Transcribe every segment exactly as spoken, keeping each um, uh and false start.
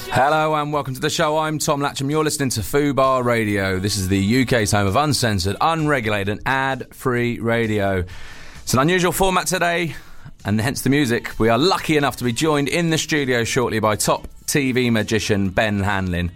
Hello and welcome to the show. I'm Tom Latcham. You're listening to Fubar Radio. This is the U K's home of uncensored, unregulated, ad-free radio. It's an unusual format today, and hence the music. We are lucky enough to be joined in the studio shortly by top T V magician Ben Hanlin.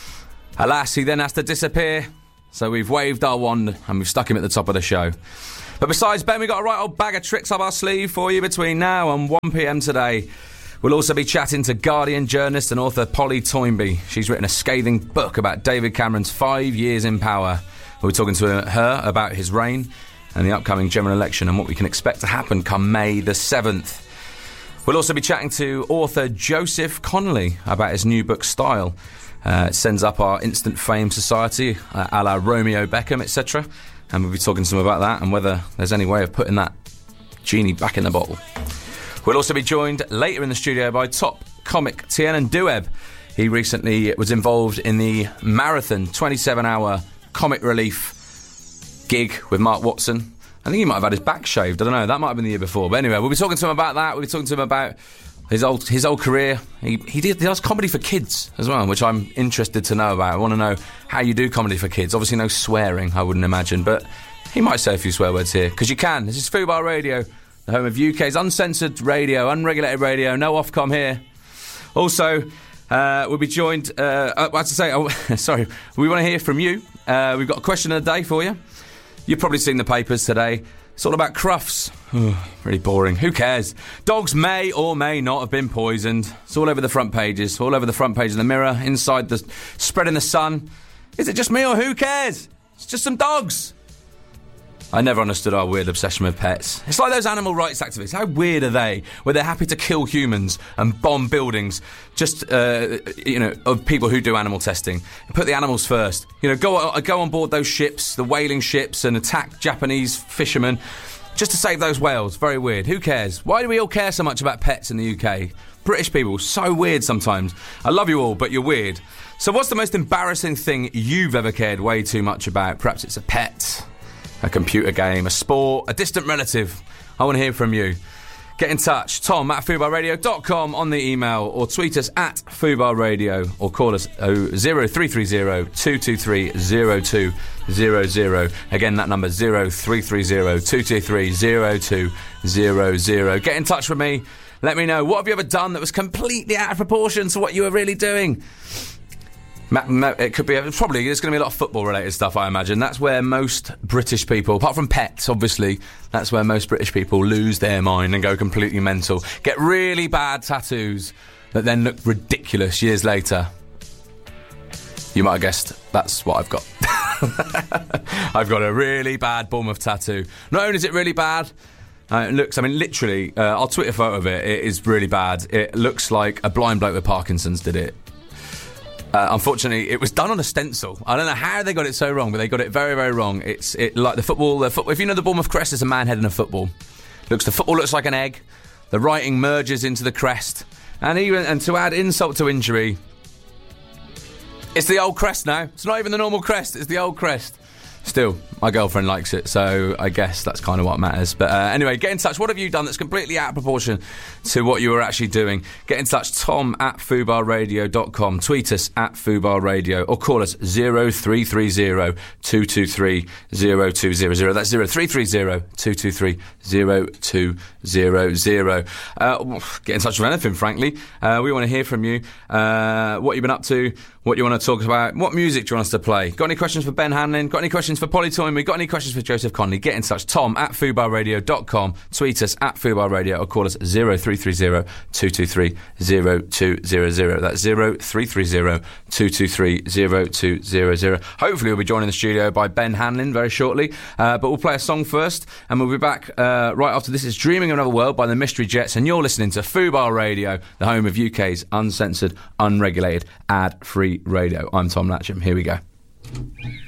Alas, he then has to disappear, so we've waved our wand and we've stuck him at the top of the show. But besides Ben, we've got a right old bag of tricks up our sleeve for you between now and one p m today. We'll also be chatting to Guardian journalist and author Polly Toynbee. She's written a scathing book about David Cameron's five years in power. We'll be talking to her about his reign and the upcoming general election and what we can expect to happen come May the seventh. We'll also be chatting to author Joseph Connolly about his new book, Style. Uh, it sends up our instant fame society, uh, a la Romeo Beckham, et cetera. And we'll be talking to him about that and whether there's any way of putting that genie back in the bottle. We'll also be joined later in the studio by top comic Tiernan Doueb. He recently was involved in the marathon twenty-seven hour comic relief gig with Mark Watson. I think he might have had his back shaved. I don't know. That might have been the year before. But anyway, we'll be talking to him about that. We'll be talking to him about his old his old career. He he, did, he does comedy for kids as well, which I'm interested to know about. I want to know how you do comedy for kids. Obviously no swearing, I wouldn't imagine. But he might say a few swear words here. Because you can. This is Fubar Radio, the home of U K's uncensored radio, unregulated radio, no Ofcom here. Also, uh, we'll be joined, uh, I have to say, oh, sorry, we want to hear from you. Uh, we've got a question of the day for you. You've probably seen the papers today. It's all about Crufts. Oh, really boring. Who cares? Dogs may or may not have been poisoned. It's all over the front pages, all over the front page of the Mirror, inside the spread in the sun. Is it just me or who cares? It's just some dogs. I never understood our weird obsession with pets. It's like those animal rights activists. How weird are they? Where they're happy to kill humans and bomb buildings just, uh, you know, of people who do animal testing. Put the animals first. You know, go, go on board those ships, the whaling ships, and attack Japanese fishermen just to save those whales. Very weird. Who cares? Why do we all care so much about pets in the U K? British people, so weird sometimes. I love you all, but you're weird. So what's the most embarrassing thing you've ever cared way too much about? Perhaps it's a pet, a computer game, a sport, a distant relative. I want to hear from you. Get in touch. Tom at fubar radio dot com on the email, or tweet us at Fubar Radio, or call us oh zero three three zero two two three zero two zero zero. Again, that number zero three three zero two two three zero two zero zero. Get in touch with me. Let me know, what have you ever done that was completely out of proportion to what you were really doing? It could be, probably, there's going to be a lot of football-related stuff, I imagine. That's where most British people, apart from pets, obviously, that's where most British people lose their mind and go completely mental. Get really bad tattoos that then look ridiculous years later. You might have guessed that's what I've got. I've got a really bad Bournemouth tattoo. Not only is it really bad, uh, it looks, I mean, literally, uh, I'll tweet a photo of it. It is really bad. It looks like a blind bloke with Parkinson's did it. Uh, unfortunately, it was done on a stencil. I don't know how they got it so wrong, but they got it very, very wrong. It's it like the football. The football. If you know the Bournemouth crest, it's a man head in a football. Looks the football looks like an egg. The writing merges into the crest, and even and to add insult to injury, it's the old crest now. It's not even the normal crest. It's the old crest. Still, my girlfriend likes it, so I guess that's kind of what matters. But uh, anyway, get in touch. What have you done that's completely out of proportion to what you were actually doing? Get in touch, Tom at fubar radio dot com. Tweet us at Fubar Radio, or call us zero three three zero two two three zero two zero zero. That's zero three three zero two two three zero two zero zero. Uh, get in touch with anything, frankly. Uh, we want to hear from you. Uh, what you've been up to, what you want to talk about, what music do you want us to play? Got any questions for Ben Hanlin? Got any questions for Polly Toynbee? Got any questions for Joseph Connolly? Get in touch, Tom at fubar radio dot com. Tweet us at Fubar Radio, or call us zero three three zero two two three zero two zero zero. That's zero three three zero two two three zero two zero zero. Hopefully we'll be joined in the studio by Ben Hanlin very shortly, uh, but we'll play a song first, and we'll be back uh, right after this. Is Dreaming of Another World by the Mystery Jets, and you're listening to Fubar Radio, the home of U K's uncensored, unregulated, ad-free radio. I'm Tom Latcham. Here we go.